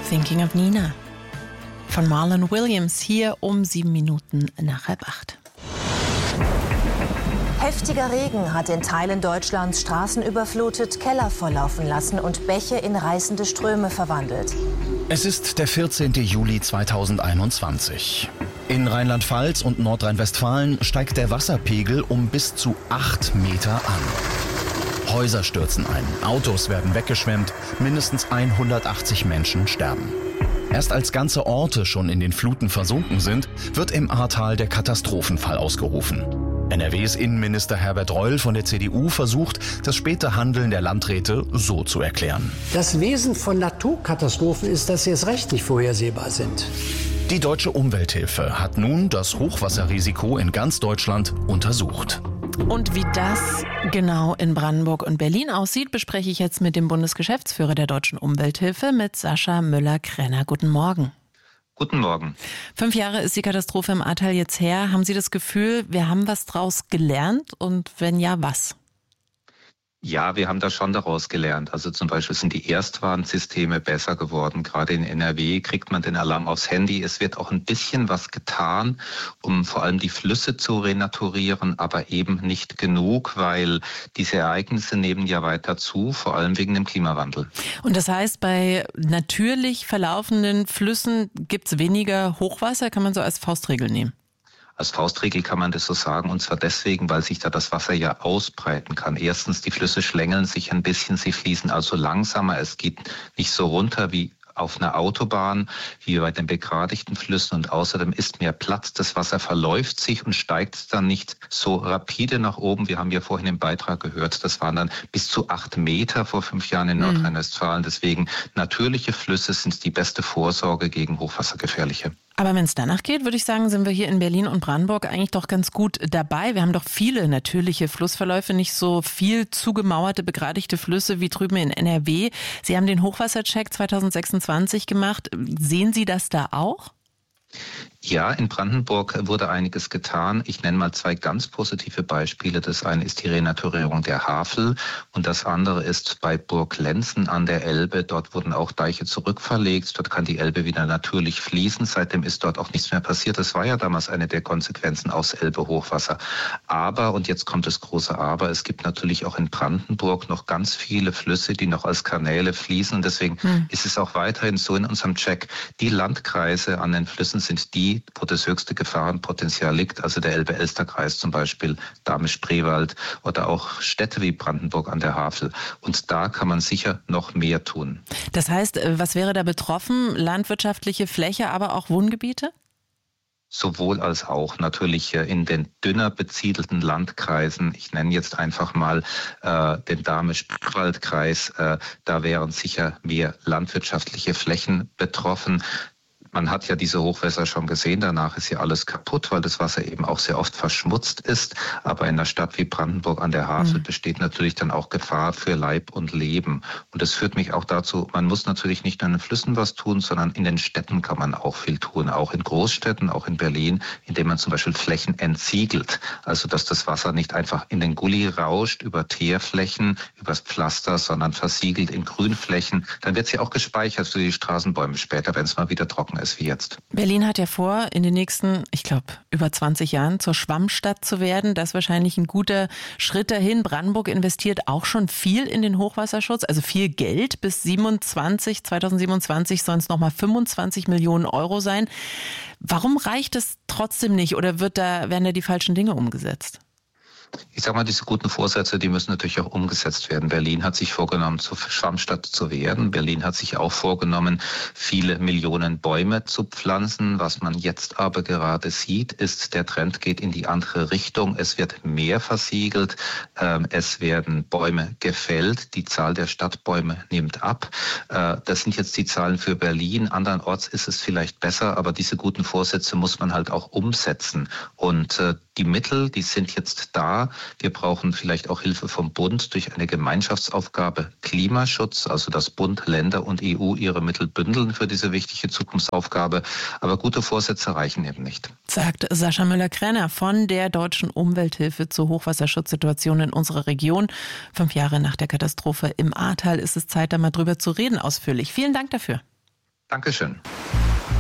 Thinking of Nina von Marlon Williams, hier um 7:07. Heftiger Regen hat in Teilen Deutschlands Straßen überflutet, Keller volllaufen lassen und Bäche in reißende Ströme verwandelt. Es ist der 14. Juli 2021. In Rheinland-Pfalz und Nordrhein-Westfalen steigt der Wasserpegel um bis zu 8 Meter an. Häuser stürzen ein, Autos werden weggeschwemmt, mindestens 180 Menschen sterben. Erst als ganze Orte schon in den Fluten versunken sind, wird im Ahrtal der Katastrophenfall ausgerufen. NRWs Innenminister Herbert Reul von der CDU versucht, das späte Handeln der Landräte so zu erklären. Das Wesen von Naturkatastrophen ist, dass sie erst recht nicht vorhersehbar sind. Die Deutsche Umwelthilfe hat nun das Hochwasserrisiko in ganz Deutschland untersucht. Und wie das genau in Brandenburg und Berlin aussieht, bespreche ich jetzt mit dem Bundesgeschäftsführer der Deutschen Umwelthilfe, mit Sascha Müller-Krenner. Guten Morgen. Guten Morgen. 5 Jahre ist die Katastrophe im Ahrtal jetzt her. Haben Sie das Gefühl, wir haben was draus gelernt? Und wenn ja, was? Ja, wir haben da schon daraus gelernt. Also zum Beispiel sind die Erstwarnsysteme besser geworden. Gerade in NRW kriegt man den Alarm aufs Handy. Es wird auch ein bisschen was getan, um vor allem die Flüsse zu renaturieren, aber eben nicht genug, weil diese Ereignisse nehmen ja weiter zu, vor allem wegen dem Klimawandel. Und das heißt, bei natürlich verlaufenden Flüssen gibt es weniger Hochwasser, kann man so als Faustregel nehmen? Als Faustregel kann man das so sagen, und zwar deswegen, weil sich da das Wasser ja ausbreiten kann. Erstens, die Flüsse schlängeln sich ein bisschen, sie fließen also langsamer, es geht nicht so runter wie auf einer Autobahn, wie bei den begradigten Flüssen, und außerdem ist mehr Platz. Das Wasser verläuft sich und steigt dann nicht so rapide nach oben. Wir haben ja vorhin im Beitrag gehört, das waren dann bis zu 8 Meter vor 5 Jahren in Nordrhein-Westfalen. Deswegen, natürliche Flüsse sind die beste Vorsorge gegen hochwassergefährliche. Aber wenn es danach geht, würde ich sagen, sind wir hier in Berlin und Brandenburg eigentlich doch ganz gut dabei. Wir haben doch viele natürliche Flussverläufe, nicht so viel zugemauerte, begradigte Flüsse wie drüben in NRW. Sie haben den Hochwassercheck 2026 gemacht. Sehen Sie das da auch? Ja, in Brandenburg wurde einiges getan. Ich nenne mal 2 ganz positive Beispiele. Das eine ist die Renaturierung der Havel und das andere ist bei Burg Lenzen an der Elbe. Dort wurden auch Deiche zurückverlegt. Dort kann die Elbe wieder natürlich fließen. Seitdem ist dort auch nichts mehr passiert. Das war ja damals eine der Konsequenzen aus Elbe-Hochwasser. Aber, und jetzt kommt das große Aber, es gibt natürlich auch in Brandenburg noch ganz viele Flüsse, die noch als Kanäle fließen. Und deswegen ist es auch weiterhin so in unserem Check, die Landkreise an den Flüssen sind die, wo das höchste Gefahrenpotenzial liegt, also der Elbe-Elster-Kreis zum Beispiel, Dahme-Spreewald oder auch Städte wie Brandenburg an der Havel. Und da kann man sicher noch mehr tun. Das heißt, was wäre da betroffen? Landwirtschaftliche Fläche, aber auch Wohngebiete? Sowohl als auch natürlich in den dünner besiedelten Landkreisen. Ich nenne jetzt einfach mal den Dahme-Spreewald-Kreis. Da wären sicher mehr landwirtschaftliche Flächen betroffen. Man hat ja diese Hochwässer schon gesehen, danach ist ja alles kaputt, weil das Wasser eben auch sehr oft verschmutzt ist. Aber in einer Stadt wie Brandenburg an der Havel besteht natürlich dann auch Gefahr für Leib und Leben. Und das führt mich auch dazu, man muss natürlich nicht nur in den Flüssen was tun, sondern in den Städten kann man auch viel tun. Auch in Großstädten, auch in Berlin, indem man zum Beispiel Flächen entsiegelt. Also dass das Wasser nicht einfach in den Gully rauscht, über Teerflächen, übers Pflaster, sondern versiegelt in Grünflächen. Dann wird sie auch gespeichert für die Straßenbäume später, wenn es mal wieder trocken ist wie jetzt. Berlin hat ja vor, in den nächsten, ich glaube, über 20 Jahren zur Schwammstadt zu werden. Das ist wahrscheinlich ein guter Schritt dahin. Brandenburg investiert auch schon viel in den Hochwasserschutz, also viel Geld. Bis 2027 sollen es nochmal 25 Millionen Euro sein. Warum reicht es trotzdem nicht oder werden da die falschen Dinge umgesetzt? Ich sage mal, diese guten Vorsätze, die müssen natürlich auch umgesetzt werden. Berlin hat sich vorgenommen, zur Schwammstadt zu werden. Berlin hat sich auch vorgenommen, viele Millionen Bäume zu pflanzen. Was man jetzt aber gerade sieht, ist, der Trend geht in die andere Richtung. Es wird mehr versiegelt, es werden Bäume gefällt. Die Zahl der Stadtbäume nimmt ab. Das sind jetzt die Zahlen für Berlin. Andernorts ist es vielleicht besser, aber diese guten Vorsätze muss man halt auch umsetzen. Und die Mittel, die sind jetzt da. Wir brauchen vielleicht auch Hilfe vom Bund durch eine Gemeinschaftsaufgabe Klimaschutz, also dass Bund, Länder und EU ihre Mittel bündeln für diese wichtige Zukunftsaufgabe. Aber gute Vorsätze reichen eben nicht. Sagt Sascha Müller-Krenner von der Deutschen Umwelthilfe zur Hochwasserschutzsituation in unserer Region. 5 Jahre nach der Katastrophe im Ahrtal ist es Zeit, da mal drüber zu reden ausführlich. Vielen Dank dafür. Dankeschön.